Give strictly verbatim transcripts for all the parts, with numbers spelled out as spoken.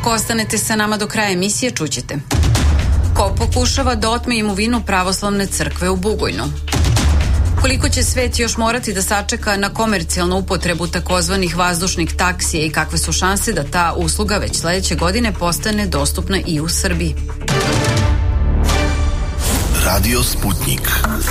Ako ostanete sa nama do kraja emisije, čućete. Ko pokušava da otme imovinu pravoslavne crkve u Bugojnu? Koliko će svet još morati da sačeka na komercijalnu upotrebu takozvanih vazdušnih taksija i kakve su šanse da ta usluga već sledeće godine postane dostupna i u Srbiji? Radio Sputnik.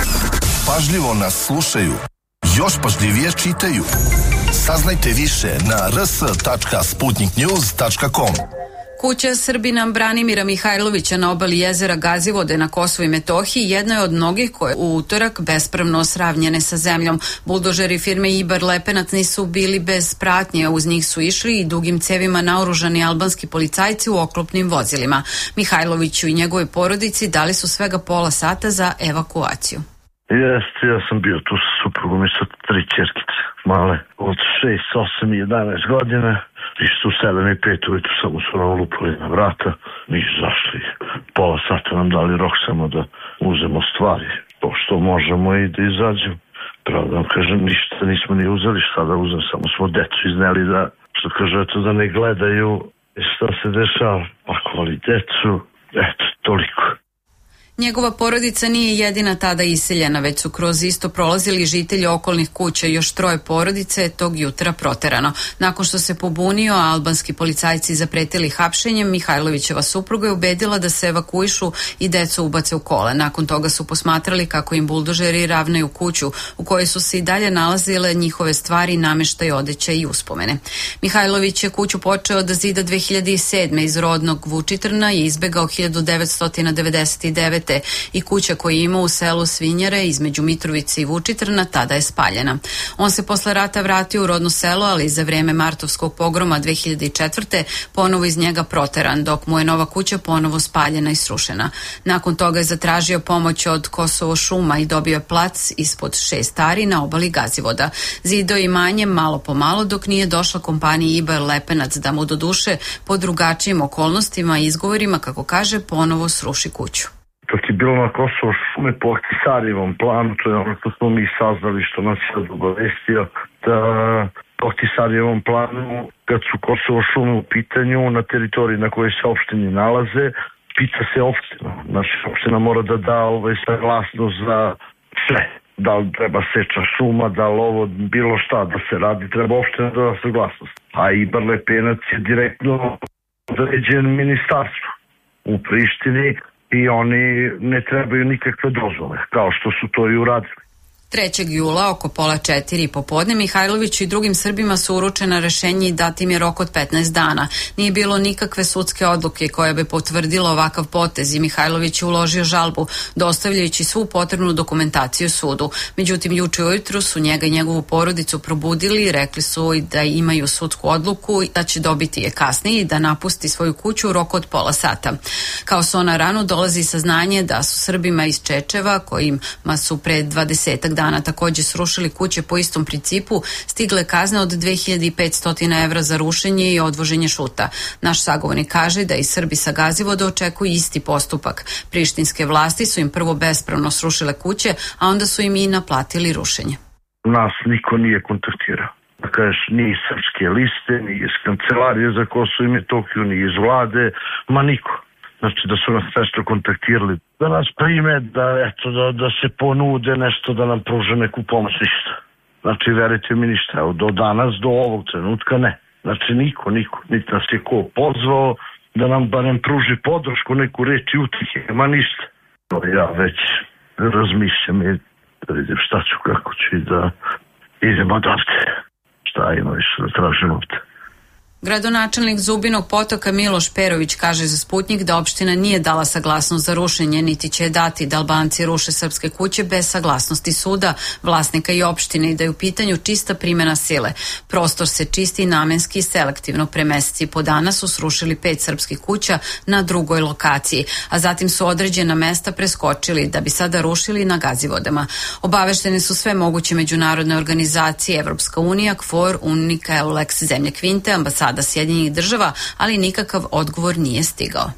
Pažljivo nas slušaju, još pažljivije čitaju. Saznajte više na r s tačka sputnik news tačka com. Kuća Srbina Branimira Mihajlovića na obali jezera Gazivode na Kosovu i Metohiji jedna je od mnogih koje u utorak bespravno sravnjene sa zemljom. Buldožeri firme Ibar Lepenac nisu bili bez pratnje, uz njih su išli i dugim cevima naoružani albanski policajci u oklopnim vozilima. Mihajloviću i njegovoj porodici dali su svega pola sata za evakuaciju. Jeste, ja sam bio tu sa suprugom i sa tri ćerkice, male, od šest, osam i jedanaest godina. Išto u sedam i pet ujutru samo su nam lupali na vrata, mi izašli. Pola sata nam dali rok samo da uzemo stvari, pošto možemo i da izađemo. Pravo da vam kažem, ništa nismo ni uzeli, šta da uzem, samo smo decu izneli da, što kaže, eto da ne gledaju šta se dešava, pakovali decu, eto, toliko. Njegova porodica nije jedina tada iseljena, već su kroz isto prolazili žitelji okolnih kuća. Još troje porodice je tog jutra proterano. Nakon što se pobunio, a albanski policajci zapretili hapšenjem, Mihajlovićeva supruga je ubedila da se evakuišu i decu ubace u kola. Nakon toga su posmatrali kako im buldožeri ravnaju kuću, u kojoj su se i dalje nalazile njihove stvari, nameštaj, odeća i uspomene. Mihajlović je kuću počeo da zida dve hiljade sedme iz rodnog Vučitrna i izbegao hiljadu devetsto devedeset devete i kuća koju ima u selu Svinjare između Mitrovice i Vučitrna tada je spaljena. On se posle rata vratio u rodno selo, ali za vreme martovskog pogroma dve hiljade četvrte ponovo iz njega proteran, dok mu je nova kuća ponovo spaljena i srušena. Nakon toga je zatražio pomoć od Kosovo šuma i dobio je plac ispod šest ari na obali Gazivoda. Zidao imanje malo po malo dok nije došla kompanija Ibar Lepenac da mu do duše po drugačijim okolnostima i izgovorima, kako kaže, ponovo sruši kuću. Dok je bilo na Kosovo šume po Ahtisarijevom planu, to je ono što smo mi saznali, što nas je obavestio, da po Ahtisarijevom planu, kad su Kosovo šume u pitanju, na teritoriji na kojoj se opštini nalaze, pita se opština. Znači, opština mora da da ovaj saglasnost za sve. Da li treba seča šuma, da li ovo bilo šta da se radi, treba opština da da saglasnost. A Ibar Lepenac je direktno određen ministarstvu u Prištini, i oni ne trebaju nikakve dozvole, kao što su to i uradili. trećeg jula oko pola četiri popodne Mihajloviću i drugim Srbima su uručena rešenje i dat im je rok od petnaest dana. Nije bilo nikakve sudske odluke koja bi potvrdila ovakav potez i Mihajlović je uložio žalbu, dostavljajući svu potrebnu dokumentaciju sudu. Međutim, juče ujutru su njega i njegovu porodicu probudili i rekli su da imaju sudsku odluku i da će dobiti je kasnije i da napusti svoju kuću u roku od pola sata. Kao su ona rano dolazi saznanje da su Srbima iz Čečeva, kojima su pre dvadesetak dana takođe srušili kuće po istom principu, stigle kazne od dve hiljade petsto evra za rušenje i odvoženje šuta. Naš sagovornik kaže da i Srbi sa Gazivoda očekuju isti postupak. Prištinske vlasti su im prvo bespravno srušile kuće, a onda su im i naplatili rušenje. Nas niko nije kontaktirao. Da kažeš, ni iz srpske liste, ni iz kancelarije za Kosovo i Metohiju, ni iz vlade, ma niko. Znači da su nas nešto kontaktirali, da nas prime, da, eto, da, da se ponude nešto, da nam pruže neku pomoć, ništa. Znači, verite mi ništa, evo, do danas, do ovog trenutka ne. Znači, niko, niko, niti nas je ko pozvao da nam barem pruži podršku, neku reč i utihe, ma ništa. Ja već razmišljam i da vidim šta ću, kako ću i da idemo odavde. Šta ima više da tražim ovde. Gradonačelnik Zubinog Potoka Miloš Perović kaže za Sputnik da opština nije dala saglasnost za rušenje, niti će dati da Albanci ruše srpske kuće bez saglasnosti suda, vlasnika i opštine i da je u pitanju čista primjena sile. Prostor se čisti namenski i selektivno. Pre meseci po dana su srušili pet srpskih kuća na drugoj lokaciji, a zatim su određena mesta preskočili da bi sada rušili na Gazivodama. Obaveštene su sve moguće međunarodne organizacije, Evropska unija, KFOR, UNICA, EULEX, zemlje Kvinte, ambasada Sjedinjenih država, ali nikakav odgovor nije stigao.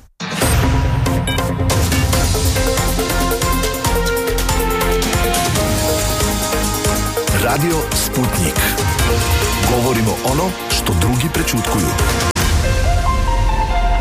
Radio Sputnik. Govorimo ono što drugi prećutkuju.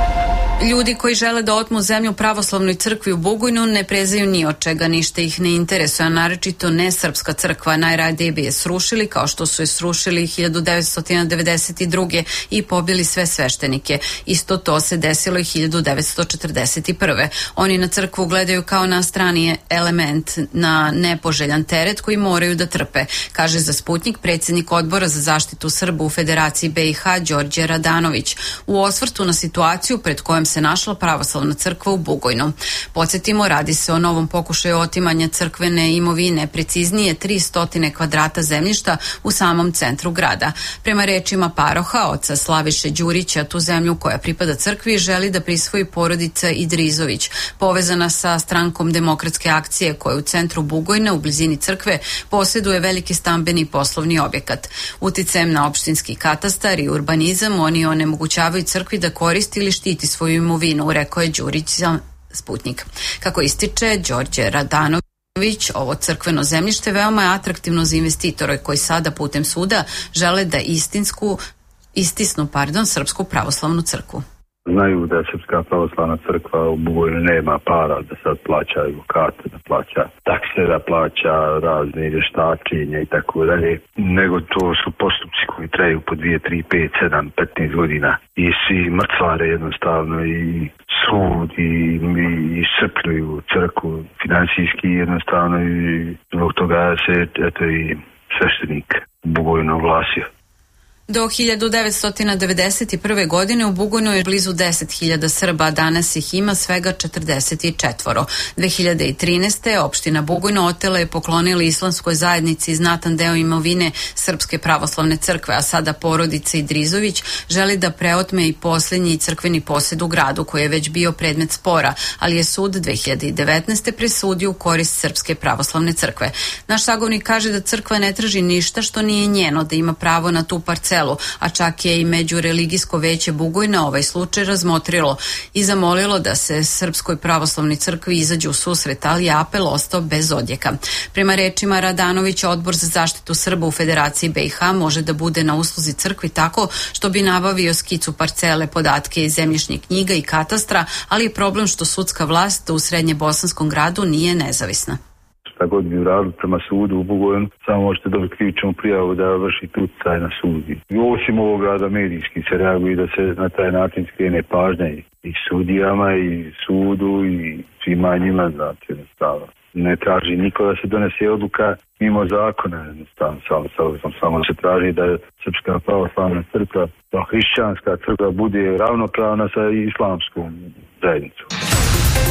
Ljudi koji žele da otmu zemlju pravoslavnoj crkvi u Bugojnu ne prezaju ni od čega, ništa ih ne interesuje, a naročito ne srpska crkva. Najradije bi je srušili, kao što su je srušili hiljadu devetsto devedeset druge i pobili sve sveštenike. Isto to se desilo i hiljadu devetsto četrdeset prve. Oni na crkvu gledaju kao na strani element, na nepoželjan teret koji moraju da trpe, kaže za Sputnjik predsjednik Odbora za zaštitu Srba u Federaciji B i H Đorđe Radanović u osvrtu na situaciju pred kojom se našla pravoslavna crkva u Bugojnu. Podsjetimo, radi se o novom pokušaju otimanja crkvene imovine, preciznije tristo kvadrata zemljišta u samom centru grada. Prema rečima paroha, oca Slaviše Đurića, tu zemlju koja pripada crkvi želi da prisvoji porodica Idrizović, povezana sa strankom Demokratske akcije koja u centru Bugojna u blizini crkve posjeduje veliki stambeni i poslovni objekat. Uticajem na opštinski katastar i urbanizam oni onemogućavaju crkvi da koristi ili štiti svoju imovinu, rekao je Đurić za Sputnjik. Kako ističe Đorđe Radanović, ovo crkveno zemljište veoma je atraktivno za investitore koji sada putem suda žele da istinsku, istisnu pardon, Srpsku pravoslavnu crkvu. Znaju da Srpska pravoslavna crkva u Bugojnu nema para da sad plaća advokate, da plaća takse, da plaća razne vještačenja i tako dalje, nego to su postupci koji traju po dvije, tri, pet, sedam, petnaest godina i svi mrcvare jednostavno i sud i, i, i srpljuju crkvu financijski jednostavno i zbog toga se eto i sveštenik Bugojnu oglasio. Do hiljadu devetsto devedeset prve. godine u Bugojnu je blizu deset hiljada Srba, a danas ih ima svega četrdeset četiri. dve hiljade trinaeste. opština Bugojno otela je poklonila islamskoj zajednici znatan deo imovine Srpske pravoslavne crkve, a sada porodica Idrizović želi da preotme i posljednji crkveni posjed u gradu koji je već bio predmet spora, ali je sud dve hiljade devetnaeste. presudio u korist Srpske pravoslavne crkve. Naš sagovnik kaže da crkva ne traži ništa što nije njeno, da ima pravo na tu parcelu, a čak je i Međureligijsko veće Bugojna ovaj slučaj razmotrilo i zamolilo da se Srpskoj pravoslavnoj crkvi izađe u susret, ali je apel ostao bez odjeka. Prema rečima Radanovića, Odbor za zaštitu Srba u Federaciji B i H može da bude na usluzi crkvi tako što bi nabavio skicu parcele, podatke iz zemljišnih knjiga i katastra, ali je problem što sudska vlast u srednjebosanskom gradu nije nezavisna. Šta god bi uradili prema sudu u Bugojnu, samo možete dobiti krivičnu prijavu da vršite utjecaj na sud. I osim ovoga da medijski se reaguje da se na taj način skrene pažnja i sudijama i sudu i svima njima, znači jednostavno. Ne traži niko da se donese odluka mimo zakona, jednostavno samo, samo, samo se traži da Srpska pravoslavna crkva, da hrišćanska crkva bude ravnopravna sa islamskom zajednicom.